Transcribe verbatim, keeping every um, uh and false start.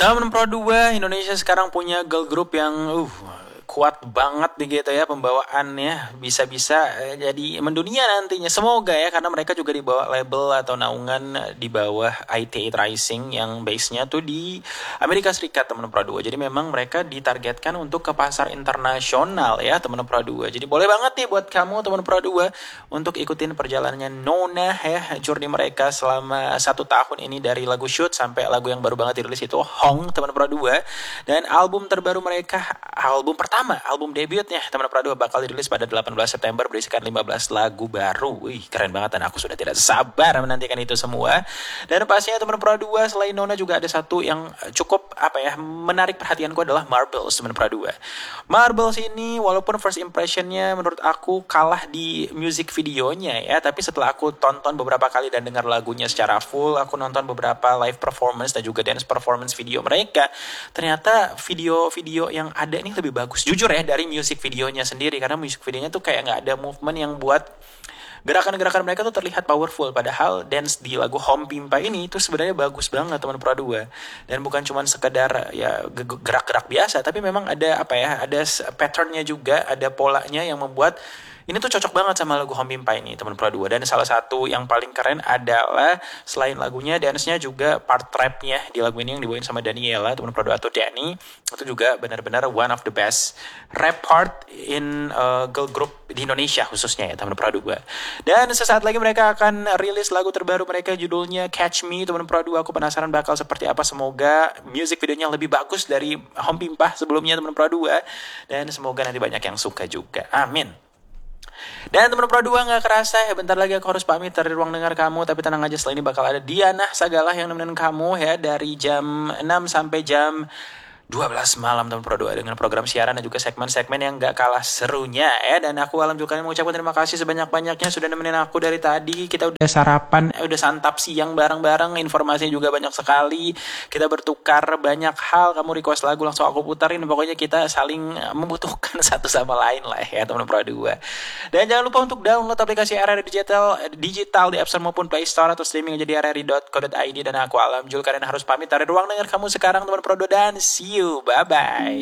Teman Pro dua Indonesia sekarang punya girl group yang uh kuat banget nih gitu ya pembawaannya, bisa-bisa eh, jadi mendunia nantinya, semoga ya, karena mereka juga dibawa label atau naungan eh, di bawah I T delapan Rising yang base-nya tuh di Amerika Serikat, teman Pro dua. Jadi memang mereka ditargetkan untuk ke pasar internasional ya teman Pro dua. Jadi boleh banget nih buat kamu teman Pro dua untuk ikutin perjalanannya Nona ya, journey mereka selama satu tahun ini dari lagu Shoot sampai lagu yang baru banget dirilis itu Hong teman Pro dua. Dan album terbaru mereka, album pertama album debutnya teman Pro dua bakal dirilis pada delapan belas September berisikan lima belas lagu baru. Wih, keren banget dan aku sudah tidak sabar menantikan itu semua. Dan pastinya teman Pro dua selain Nona juga ada satu yang cukup apa ya menarik perhatianku adalah Marbles teman Pro dua. Marbles ini walaupun first impressionnya menurut aku kalah di music videonya ya, tapi setelah aku tonton beberapa kali dan dengar lagunya secara full, aku nonton beberapa live performance dan juga dance performance video mereka, ternyata video-video yang ada ini lebih bagus jujur ya dari music videonya sendiri, karena music videonya tuh kayak nggak ada movement yang buat gerakan-gerakan mereka tuh terlihat powerful, padahal dance di lagu Home Pimpa ini itu sebenarnya bagus banget teman Pro dua. Dan bukan cuma sekedar ya gerak-gerak biasa, tapi memang ada apa ya, ada patternnya juga, ada polanya yang membuat ini tuh cocok banget sama lagu Home Pimpa ini teman Pro dua. Dan salah satu yang paling keren adalah selain lagunya, dance-nya juga part trap-nya di lagu ini yang dibawain sama Daniela teman Pro dua atau Dani, itu juga benar-benar one of the best rap part in uh, girl group di Indonesia khususnya ya teman Pro dua. Dan sesaat lagi mereka akan rilis lagu terbaru mereka, judulnya Catch Me teman Pro dua. Aku penasaran bakal seperti apa, semoga music videonya lebih bagus dari Home Pimpa sebelumnya teman Pro dua, dan semoga nanti banyak yang suka juga, amin. Dan teman Pro dua gak kerasa ya, bentar lagi aku harus pamit dari ruang dengar kamu. Tapi tenang aja, setelah ini bakal ada Diana Sagalah yang nemenin kamu ya dari jam enam sampai jam dua belas malam teman Pro dua, dengan program siaran dan juga segmen-segmen yang gak kalah serunya ya. Dan aku Alam Julkarnain mengucapkan terima kasih sebanyak-banyaknya sudah nemenin aku dari tadi. Kita udah sarapan, udah santap siang bareng-bareng, informasinya juga banyak sekali. Kita bertukar banyak hal, kamu request lagu langsung aku putarin. Pokoknya kita saling membutuhkan satu sama lain lah ya teman Pro dua. Dan jangan lupa untuk download aplikasi R R I Digital, digital di App Store maupun Play Store, atau streaming aja di r r i dot co dot i d. Dan aku Alam Julkarnain harus pamit dari ruang dengar kamu sekarang teman Pro dua, dan see you. Bye-bye.